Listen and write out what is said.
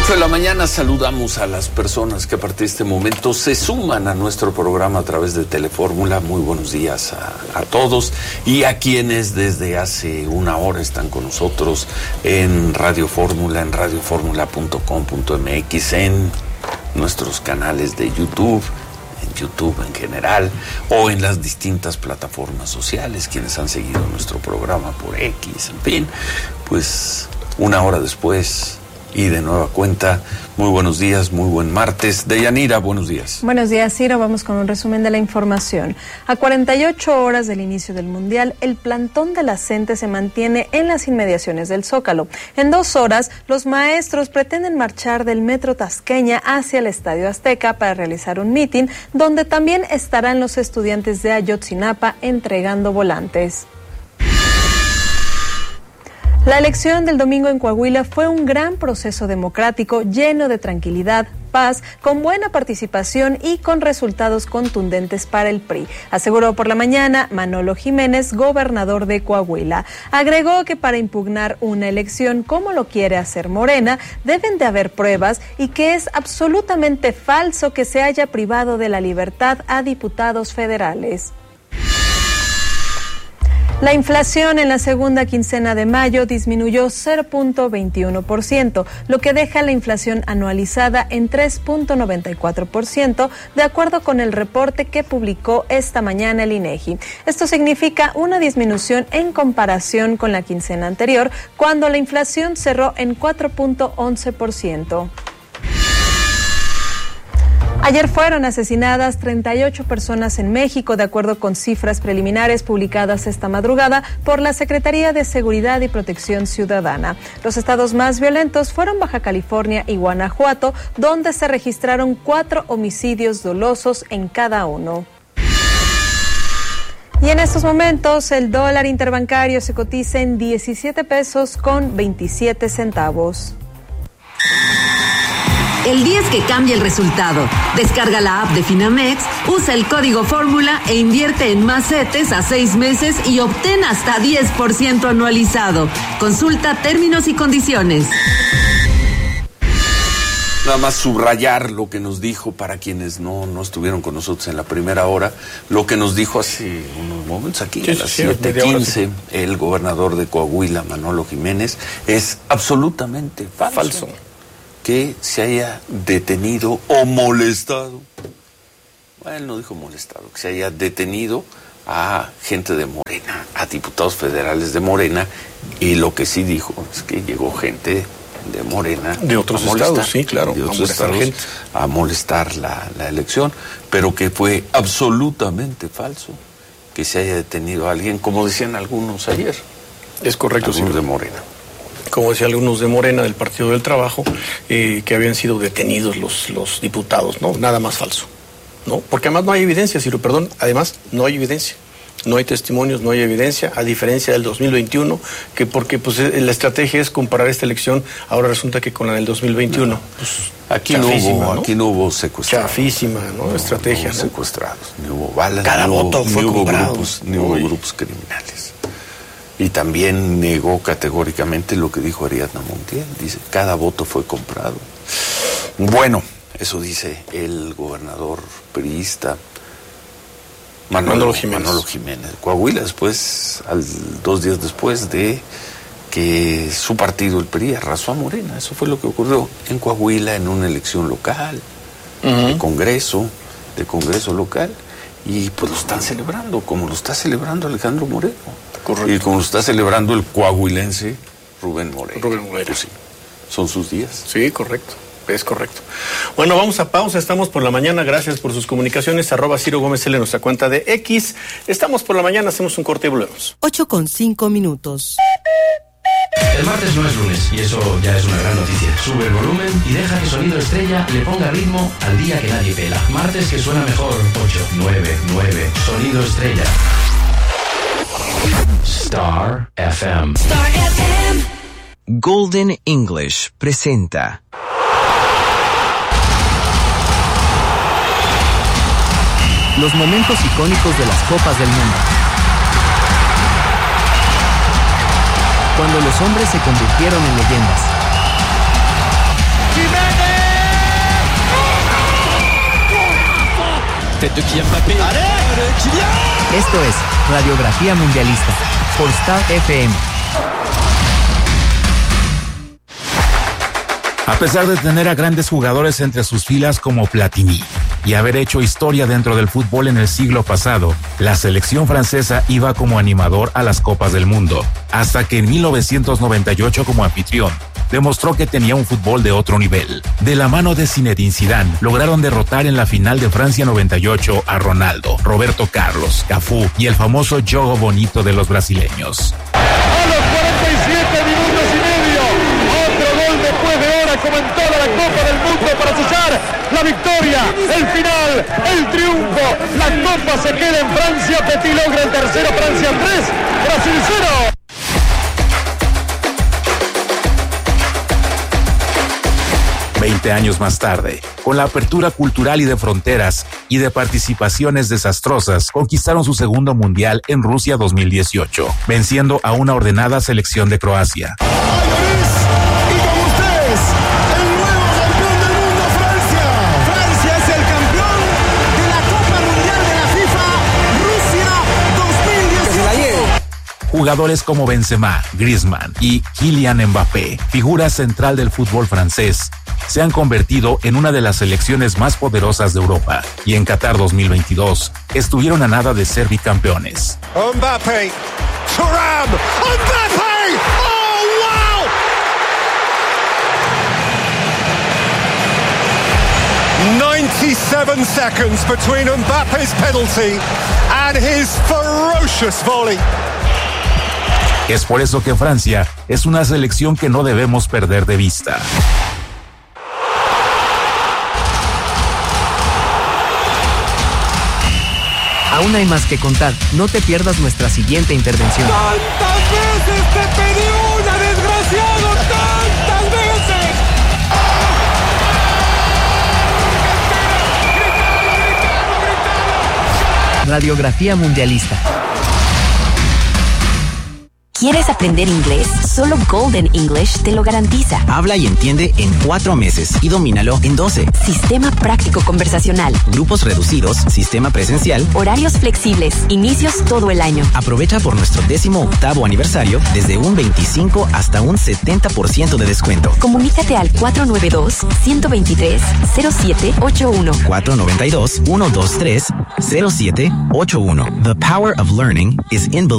8 de la mañana saludamos a las personas que a partir de este momento se suman a nuestro programa a través de Telefórmula. Muy buenos días a todos y a quienes desde hace una hora están con nosotros en Radio Fórmula, en radioformula.com.mx, en nuestros canales de YouTube, en YouTube en general, o en las distintas plataformas sociales, quienes han seguido nuestro programa por X, en fin, pues una hora después y de nueva cuenta. Muy buenos días, muy buen martes. Deyanira, buenos días. Buenos días, Ciro. Vamos con un resumen de la información. A 48 horas del inicio del Mundial, el plantón de la CENTE se mantiene en las inmediaciones del Zócalo. En 2 horas, los maestros pretenden marchar del Metro Tasqueña hacia el Estadio Azteca para realizar un mitin, donde también estarán los estudiantes de Ayotzinapa entregando volantes. La elección del domingo en Coahuila fue un gran proceso democrático lleno de tranquilidad, paz, con buena participación y con resultados contundentes para el PRI, aseguró por la mañana Manolo Jiménez, gobernador de Coahuila. Agregó que para impugnar una elección como lo quiere hacer Morena, deben de haber pruebas y que es absolutamente falso que se haya privado de la libertad a diputados federales. La inflación en la segunda quincena de mayo disminuyó 0.21%, lo que deja la inflación anualizada en 3.94%, de acuerdo con el reporte que publicó esta mañana el INEGI. Esto significa una disminución en comparación con la quincena anterior, cuando la inflación cerró en 4.11%. Ayer fueron asesinadas 38 personas en México, de acuerdo con cifras preliminares publicadas esta madrugada por la Secretaría de Seguridad y Protección Ciudadana. Los estados más violentos fueron Baja California y Guanajuato, donde se registraron 4 homicidios dolosos en cada uno. Y en estos momentos el dólar interbancario se cotiza en 17 pesos con 27 centavos. El día es que cambia el resultado. Descarga la app de Finamex, usa el código Fórmula e invierte en más CETES a 6 meses y obtén hasta 10% anualizado. Consulta términos y condiciones. Nada más subrayar lo que nos dijo, para quienes no estuvieron con nosotros en la primera hora, lo que nos dijo hace unos momentos aquí, a las 7:15, el gobernador de Coahuila, Manolo Jiménez. Es absolutamente falso que se haya detenido o molestado, bueno, no dijo molestado, que se haya detenido a gente de Morena, a diputados federales de Morena, y lo que sí dijo es que llegó gente de Morena de otros estados, sí, claro, de otros estados a molestar la elección, pero que fue absolutamente falso que se haya detenido a alguien, como decían algunos ayer. Es correcto, algunos sí. De Morena. Como decían algunos de Morena, del Partido del Trabajo, que habían sido detenidos los diputados, ¿no? Nada más falso, ¿no? Porque además no hay evidencia, Ciro, perdón, además no hay evidencia. No hay testimonios, no hay evidencia, a diferencia del 2021, que porque pues la estrategia es comparar esta elección, ahora resulta que con la del 2021. No, pues, aquí no hubo secuestrados. Chafísima, ¿no? Estrategia, no hubo secuestrados, ni hubo balas, cada voto fue comprado. Ni hubo grupos criminales. Y también negó categóricamente lo que dijo Ariadna Montiel. Dice, cada voto fue comprado. Bueno, eso dice el gobernador priista Manolo Jiménez. Coahuila, después, 2 días después de que su partido, el PRI, arrasó a Morena. Eso fue lo que ocurrió en Coahuila en una elección local, de Congreso local. Y pues lo están celebrando, como lo está celebrando Alejandro Moreno. Correcto. Y como lo está celebrando el coahuilense Rubén Moreira. Pues sí, son sus días. Sí, correcto. Es correcto. Bueno, vamos a pausa. Estamos por la mañana. Gracias por sus comunicaciones. @Ciro Gómez L, nuestra cuenta de X. Estamos por la mañana. Hacemos un corte y volvemos. 8:05. El martes no es lunes y eso ya es una gran noticia. Sube el volumen y deja que Sonido Estrella le ponga ritmo al día que nadie pela. Martes que suena mejor. 8, 9, 9. Sonido Estrella. Star FM. Star FM. Golden English presenta los momentos icónicos de las Copas del Mundo. Cuando los hombres se convirtieron en leyendas. Tête de Kylian Mbappé. Allez, Kylian. Esto es Radiografía Mundialista por Star FM. A pesar de tener a grandes jugadores entre sus filas como Platini y haber hecho historia dentro del fútbol en el siglo pasado, la selección francesa iba como animador a las Copas del Mundo, hasta que en 1998 como anfitrión demostró que tenía un fútbol de otro nivel. De la mano de Zinedine Zidane, lograron derrotar en la final de Francia 98 a Ronaldo, Roberto Carlos, Cafú y el famoso Jogo Bonito de los brasileños. A los 47 minutos y medio, otro gol después de hora como en toda la Copa del Mundo para sellar la victoria, el final, el triunfo. La Copa se queda en Francia, Petit logra el tercero, Francia 3, Brasil 0. 20 años más tarde, con la apertura cultural y de fronteras y de participaciones desastrosas, conquistaron su segundo mundial en Rusia 2018, venciendo a una ordenada selección de Croacia. Y con ustedes, el nuevo campeón del mundo, Francia. Francia es el campeón de la Copa Mundial de la FIFA Rusia 2018. Jugadores como Benzema, Griezmann y Kylian Mbappé, figura central del fútbol francés, se han convertido en una de las selecciones más poderosas de Europa y en Qatar 2022 estuvieron a nada de ser bicampeones. Mbappé, Thuram, Mbappé, oh wow! 97 seconds between Mbappe's penalty and his ferocious volley. Es por eso que Francia es una selección que no debemos perder de vista. Aún hay más que contar. No te pierdas nuestra siguiente intervención. ¡Tantas veces te pedí una, desgraciado! ¡Tantas veces! Radiografía Mundialista. ¿Quieres aprender inglés? Solo Golden English te lo garantiza. Habla y entiende en 4 meses y domínalo en 12. Sistema práctico conversacional. Grupos reducidos, sistema presencial. Horarios flexibles. Inicios todo el año. Aprovecha por nuestro 18º aniversario desde un 25 hasta un 70% de descuento. Comunícate al 492-123-0781. 492-123-0781. The power of learning is in